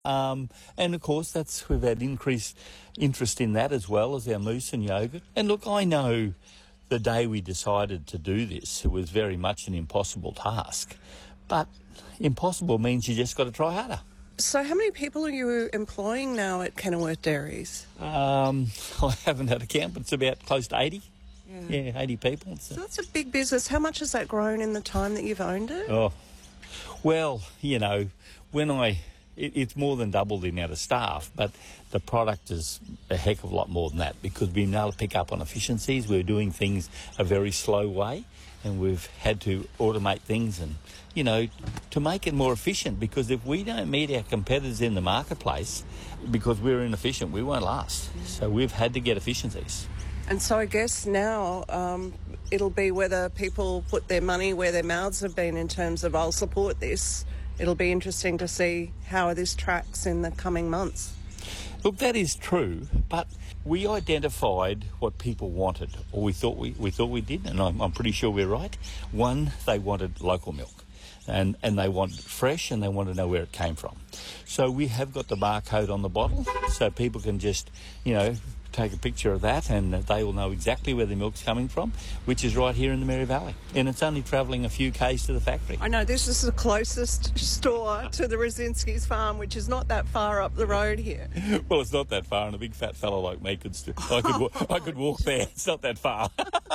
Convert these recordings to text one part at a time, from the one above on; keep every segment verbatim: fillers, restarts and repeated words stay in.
Um, and, of course, that's we've had increased interest in that as well as our mousse and yoghurt. And, look, I know the day we decided to do this, it was very much an impossible task. But impossible means you just got to try harder. So how many people are you employing now at Kenilworth Dairies? Um, I haven't had a count, but it's about close to eighty. Yeah, yeah eighty people. So that's a big business. How much has that grown in the time that you've owned it? Oh, well, you know, when I... It, it's more than doubled the amount of staff, but the product is a heck of a lot more than that because we've been able to pick up on efficiencies. We're doing things a very slow way, and we've had to automate things and, you know, to make it more efficient, because if we don't meet our competitors in the marketplace because we're inefficient, we won't last. So we've had to get efficiencies. And so I guess now um, it'll be whether people put their money where their mouths have been in terms of I'll support this. It'll be interesting to see how this tracks in the coming months. Look, that is true, but we identified what people wanted, or we thought we, we thought we did, and I'm, I'm pretty sure we're right. One, they wanted local milk, and, and they wanted it fresh, and they wanted to know where it came from. So we have got the barcode on the bottle, so people can just, you know, take a picture of that and they will know exactly where the milk's coming from, which is right here in the Mary Valley. And it's only travelling a few k's to the factory. I know, this is the closest store to the Rosinski's farm, which is not that far up the road here. Well, it's not that far, and a big fat fellow like me could st- I could wa- I could walk there. It's not that far.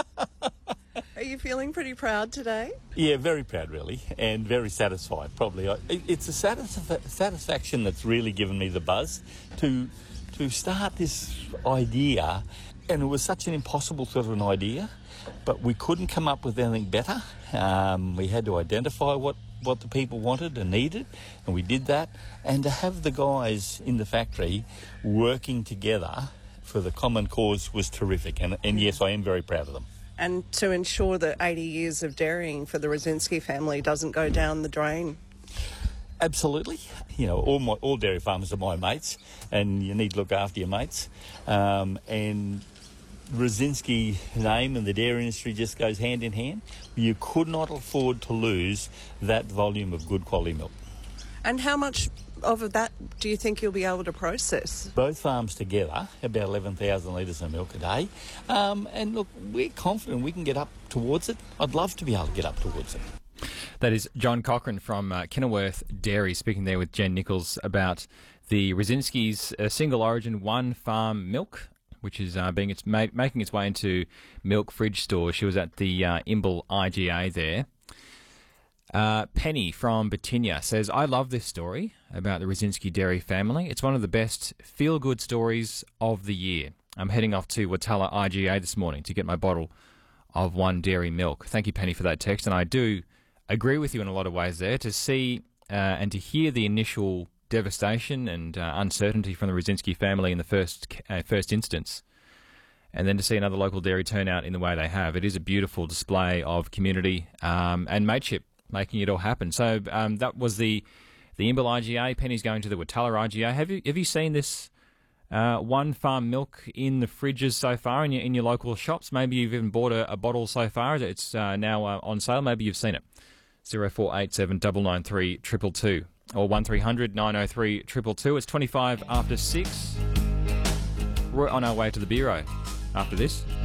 Are you feeling pretty proud today? Yeah, very proud, really, and very satisfied, probably. It's a satisf- satisfaction that's really given me the buzz to... to start this idea, and it was such an impossible sort of an idea, but we couldn't come up with anything better. Um, we had to identify what, what the people wanted and needed, and we did that. And to have the guys in the factory working together for the common cause was terrific, and, and yes, I am very proud of them. And to ensure that eighty years of dairying for the Rosinski family doesn't go down the drain. Absolutely. You know, all my all dairy farmers are my mates, and you need to look after your mates. Um, and Rosinski name and the dairy industry just goes hand in hand. You could not afford to lose that volume of good quality milk. And how much of that do you think you'll be able to process? Both farms together, about eleven thousand litres of milk a day. Um, and look, we're confident we can get up towards it. I'd love to be able to get up towards it. That is John Cochran from uh, Kenilworth Dairy speaking there with Jen Nichols about the Rosinski's uh, single origin one farm milk, which is uh, being it's ma- making its way into milk fridge stores. She was at the uh, Imbil I G A there. Uh, Penny from Batinia says, I love this story about the Rosinski dairy family. It's one of the best feel-good stories of the year. I'm heading off to Watala I G A this morning to get my bottle of One Dairy milk. Thank you, Penny, for that text. And I do agree with you in a lot of ways there. To see uh, and to hear the initial devastation and uh, uncertainty from the Rosinski family in the first uh, first instance, and then to see another local dairy turn out in the way they have, it is a beautiful display of community um, and mateship making it all happen. So um, that was the the Imbil I G A. Penny's going to the Watala I G A. Have you have you seen this uh, one farm milk in the fridges so far in your in your local shops? Maybe you've even bought a, a bottle so far. It's uh, now uh, on sale. Maybe you've seen it. zero four eight seven nine nine three two two two or one three hundred nine oh three two two two. It's twenty-five after six. We're on our way to the bureau after this.